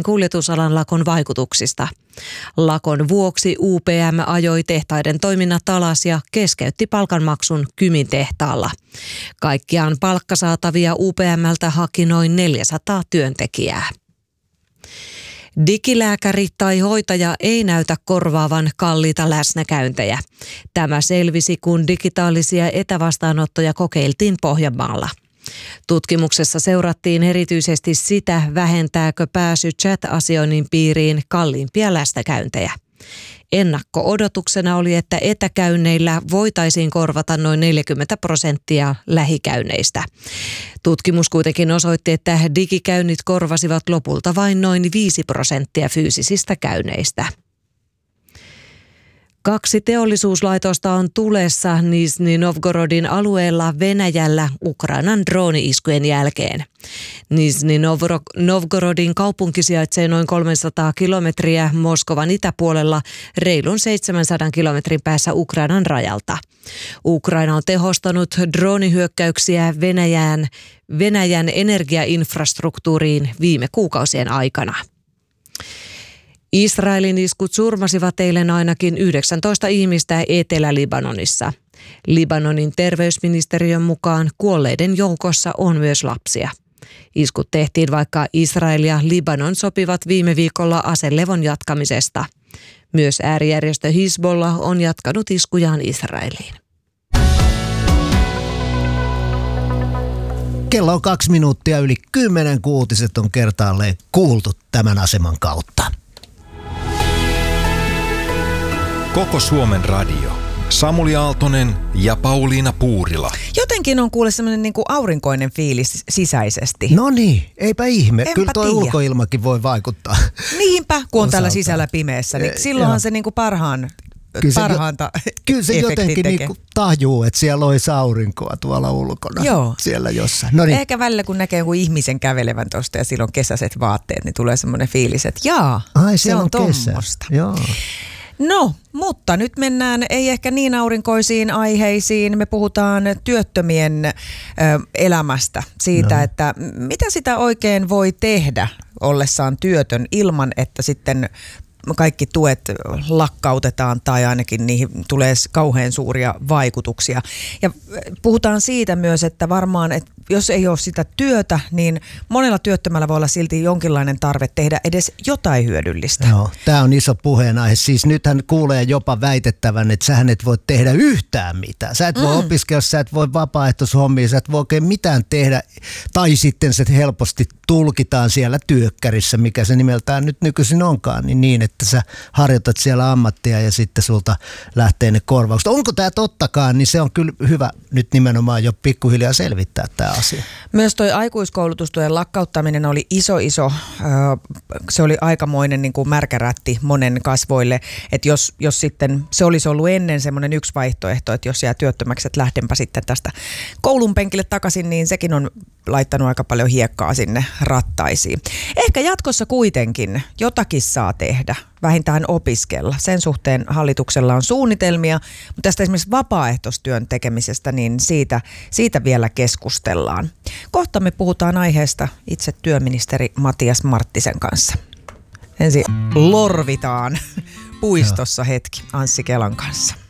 kuljetusalan lakon vaikutuksista. Lakon vuoksi UPM ajoi tehtaiden toiminnat alas ja keskeytti palkanmaksun Kymin tehtaalla. Kaikkiaan palkkasaatavia UPM:ltä haki noin 400 työntekijää. Digilääkäri tai hoitaja ei näytä korvaavan kalliita läsnäkäyntejä. Tämä selvisi, kun digitaalisia etävastaanottoja kokeiltiin Pohjanmaalla. Tutkimuksessa seurattiin erityisesti sitä, vähentääkö pääsy chat-asioinnin piiriin kalliimpia läsnäkäyntejä. Ennakko-odotuksena oli, että etäkäynneillä voitaisiin korvata noin 40% lähikäynneistä. Tutkimus kuitenkin osoitti, että digikäynnit korvasivat lopulta vain noin 5% fyysisistä käynneistä. 2 teollisuuslaitosta on tulessa Nizhny Novgorodin alueella Venäjällä Ukrainan drooni-iskujen jälkeen. Nizhny Novgorodin kaupunki sijaitsee noin 300 kilometriä Moskovan itäpuolella reilun 700 kilometrin päässä Ukrainan rajalta. Ukraina on tehostanut droonihyökkäyksiä Venäjän energiainfrastruktuuriin viime kuukausien aikana. Israelin iskut surmasivat eilen ainakin 19 ihmistä Etelä-Libanonissa. Libanonin terveysministeriön mukaan kuolleiden joukossa on myös lapsia. Iskut tehtiin, vaikka Israel ja Libanon sopivat viime viikolla aselevon jatkamisesta. Myös äärijärjestö Hizbollah on jatkanut iskujaan Israeliin. Kello on 2 minuuttia yli 10, kun uutiset on kertaalleen kuultu tämän aseman kautta. Koko Suomen radio. Samuli Aaltonen ja Pauliina Puurila. Jotenkin on kuule semmoinen niin kuin aurinkoinen fiilis sisäisesti. No niin, eipä ihme. Enpä Kyllä toi tiedä. Ulkoilmakin voi vaikuttaa. Niinpä, kun on Osaltaan. täällä sisällä pimeässä, niin silloinhan se niin kuin parhaanta Kyllä se jotenkin niinku tajuu, että siellä olisi aurinkoa tuolla ulkona. Joo. Siellä jossain. No niin. Ehkä välillä kun näkee jonkun ihmisen kävelevän tuosta ja silloin kesäiset vaatteet, niin tulee semmoinen fiilis, että se on tommosta. Joo. No, mutta nyt mennään ei ehkä niin aurinkoisiin aiheisiin. Me puhutaan työttömien elämästä, siitä, että mitä sitä oikein voi tehdä ollessaan työtön ilman, että sitten kaikki tuet lakkautetaan tai ainakin niihin tulee kauhean suuria vaikutuksia. Ja puhutaan siitä myös, että varmaan, että jos ei ole sitä työtä, niin monella työttömällä voi olla silti jonkinlainen tarve tehdä edes jotain hyödyllistä. Joo, tämä on iso puheenaihe. Siis nythän kuulee jopa väitettävän, että sähän et voi tehdä yhtään mitään. Sä et voi opiskella, sä et voi vapaaehtoishommia, sä et voi oikein mitään tehdä. Tai sitten se helposti tulkitaan siellä työkkärissä, mikä se nimeltään nyt nykyisin onkaan, niin että sä harjoitat siellä ammattia ja sitten sulta lähtee ne korvaukset. Onko tämä tottakaan, niin se on kyllä hyvä nyt nimenomaan jo pikkuhiljaa selvittää tämä asia. Myös toi aikuiskoulutustuen lakkauttaminen oli iso, se oli aikamoinen niin kuin märkärätti monen kasvoille, että jos sitten se olisi ollut ennen semmoinen yksi vaihtoehto, että jos jää työttömäksi, että lähdenpä sitten tästä koulun penkille takaisin, niin sekin on laittanut aika paljon hiekkaa sinne rattaisiin. Ehkä jatkossa kuitenkin jotakin saa tehdä, vähintään opiskella. Sen suhteen hallituksella on suunnitelmia, mutta tästä esimerkiksi vapaaehtoistyön tekemisestä, niin siitä vielä keskustellaan. Kohta me puhutaan aiheesta itse työministeri Matias Marttisen kanssa. Ensin lorvitaan puistossa hetki Anssi Kelan kanssa.